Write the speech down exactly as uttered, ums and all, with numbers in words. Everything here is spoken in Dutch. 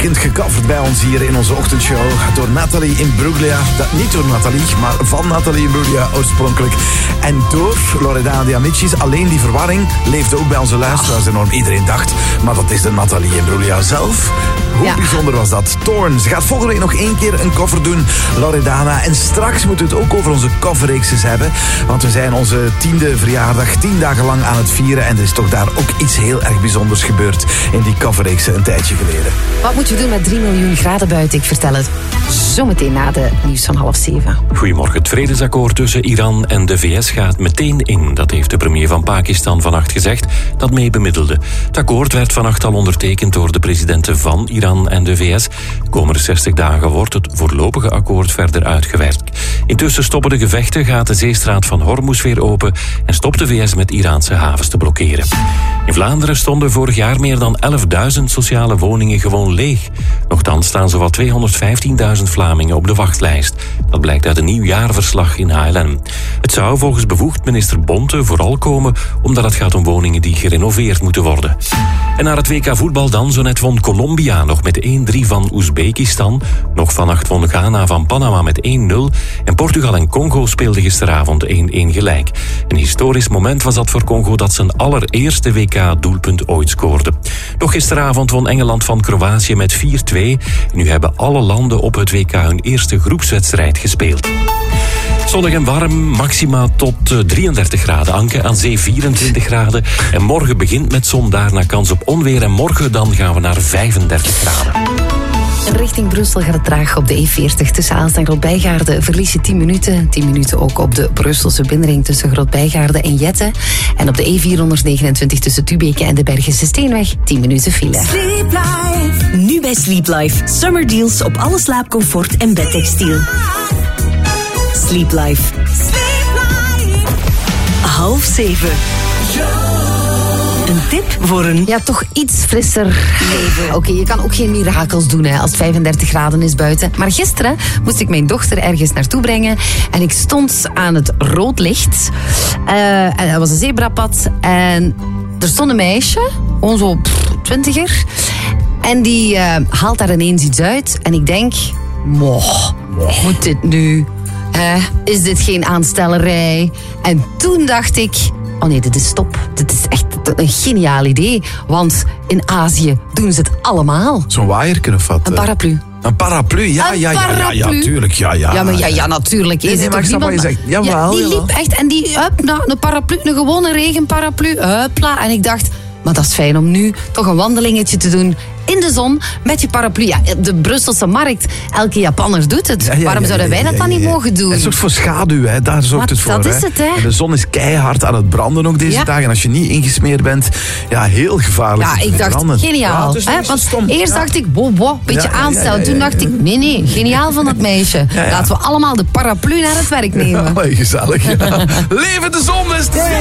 Gecoverd bij ons hier in onze ochtendshow door Nathalie Imbruglia. Dat, niet door Nathalie, maar van Nathalie Imbruglia oorspronkelijk. En door Loredana de Amicis. Alleen die verwarring leefde ook bij onze luisteraars enorm. Iedereen dacht, maar dat is de Nathalie Imbruglia zelf. Hoe ja. bijzonder was dat? Thorn. Ze gaat volgende week nog één keer een cover doen, Loredana. En straks moeten we het ook over onze coverreekses hebben. Want we zijn onze tiende verjaardag tien dagen lang aan het vieren. En er is toch daar ook iets heel erg bijzonders gebeurd in die coverreeksen een tijdje geleden. Wat moet je doen met drie miljoen graden buiten? Ik vertel het zometeen na de nieuws van half zeven. Goedemorgen. Het vredesakkoord tussen Iran en de V S gaat meteen in. Dat heeft de premier van Pakistan vannacht gezegd, dat mee bemiddelde. Het akkoord werd vannacht al ondertekend door de presidenten van Iran en de V S. De komende zestig dagen wordt het voorlopige akkoord verder uitgewerkt. Intussen stoppen de gevechten, gaat de zeestraat van Hormuz weer open en stopt de V S met Iraanse havens te blokkeren. In Vlaanderen stonden vorig jaar meer dan elfduizend sociale woningen gewoon leeg. Nochtans staan zowat tweehonderdvijftienduizend Vlamingen op de wachtlijst. Dat blijkt uit een nieuw jaarverslag in H L M. Het zou volgens bevoegd minister Bonte vooral komen omdat het gaat om woningen die gerenoveerd moeten worden. En naar het W K voetbal dan, zo net won Colombia nog met één drie van Oezbekistan. Nog vannacht won Ghana van Panama met één nul. En Portugal en Congo speelden gisteravond één één gelijk. Een historisch moment was dat voor Congo dat zijn allereerste W K-doelpunt ooit scoorde. Nog gisteravond won Engeland van Kroatië met vier twee. Nu hebben alle landen op het W K hun eerste groepswedstrijd gespeeld. Zonnig en warm, maxima tot drieëndertig graden. Anke, aan zee vierentwintig graden. En morgen begint met zon, daarna kans op onweer. En morgen dan gaan we naar vijfendertig graden. Richting Brussel gaat het traag op de E veertig. Tussen Aalst en Grootbijgaarden verlies je tien minuten. tien minuten ook op de Brusselse binnenring tussen Grootbijgaarden en Jette. En op de E vierhonderdnegenentwintig tussen Tubeke en de Bergense Steenweg tien minuten file. Sleep Life. Nu bij Sleep Life. Summer deals op alle slaapcomfort en bedtextiel. Sleep Life. Sleep Life. Half zeven. Een tip voor een... Ja, toch iets frisser leven. Oké, okay, je kan ook geen mirakels doen hè, als het vijfendertig graden is buiten. Maar gisteren moest ik mijn dochter ergens naartoe brengen. En ik stond aan het rood licht. Uh, en dat was een zebrapad. En er stond een meisje, gewoon zo pff, twintiger. En die uh, haalt daar ineens iets uit. En ik denk, moh, moet dit nu? Uh, is dit geen aanstellerij? En toen dacht ik... Oh nee, dit is top. Dit is echt een geniaal idee. Want in Azië doen ze het allemaal. Zo'n waaierken of wat? Een paraplu. Een paraplu, ja, een ja, ja, ja, ja, ja, tuurlijk, ja, ja. Ja, maar ja, ja natuurlijk. Nee, nee, maar ik snap wat je zegt. Jawel, ja, die jawel. liep echt, en die, hup, nou, een paraplu, een gewone regenparaplu, hupla. En ik dacht, maar dat is fijn om nu toch een wandelingetje te doen in de zon met je paraplu. Ja, de Brusselse markt, elke Japanner doet het. Ja, ja, Waarom ja, zouden wij ja, ja, dat dan ja, ja, niet mogen doen? Het zorgt voor schaduw, hè. Daar zorgt het voor. Dat is hè. het, hè. En de zon is keihard aan het branden ook deze ja. dagen. En als je niet ingesmeerd bent, ja, heel gevaarlijk. Ja, ik dacht, branden. geniaal. Ja, hè? Want stom. eerst ja. dacht ik, wow, wow, beetje ja, aanstellen. Ja, ja, ja, ja, ja. Toen dacht ik, nee, nee, geniaal van dat meisje. Ja, ja. Laten we allemaal de paraplu naar het werk nemen. Ja, gezellig. Ja. Leven de zon, is